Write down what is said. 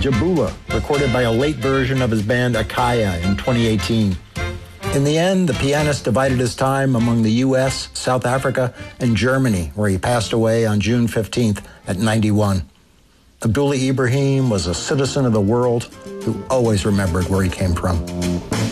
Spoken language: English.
Jabula, recorded by a late version of his band Akaya in 2018. In the end, the pianist divided his time among the U.S., South Africa, and Germany, where he passed away on June 15th at 91. Abdullah Ibrahim was a citizen of the world who always remembered where he came from.